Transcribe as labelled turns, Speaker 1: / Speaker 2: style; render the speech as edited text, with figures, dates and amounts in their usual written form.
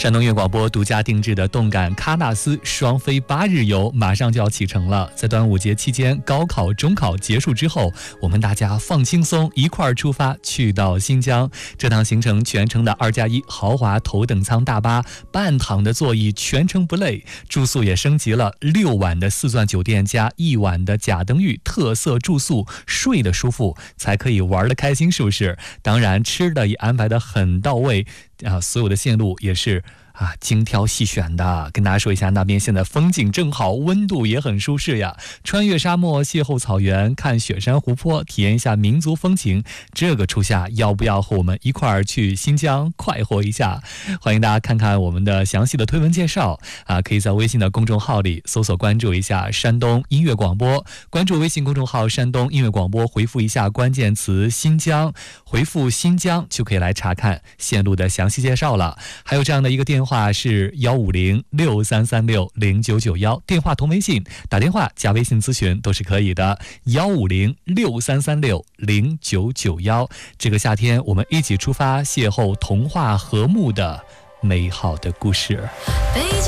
Speaker 1: 山东音乐广播独家定制的动感喀纳斯双飞8日游马上就要启程了。在端午节期间，高考、中考结束之后，我们大家放轻松，一块儿出发去到新疆。这趟行程全程的2+1豪华头等舱大巴，半躺的座椅，全程不累。住宿也升级了，6晚的4钻酒店加1晚的甲登峪特色住宿，睡得舒服才可以玩得开心，是不是？当然吃的也安排得很到位啊，所有的线路也是精挑细选的。跟大家说一下，那边现在风景正好，温度也很舒适呀。穿越沙漠，邂逅草原，看雪山湖泊，体验一下民族风情。这个初夏要不要和我们一块儿去新疆快活一下？欢迎大家看看我们的详细的推文介绍可以在微信的公众号里搜索关注一下山东音乐广播，关注微信公众号山东音乐广播，回复一下关键词新疆，回复新疆就可以来查看线路的详细介绍了。还有这样的一个电话是15063360991，电话同微信，打电话加微信咨询都是可以的。15063360991，这个夏天我们一起出发，邂逅童话和睦的美好的故事。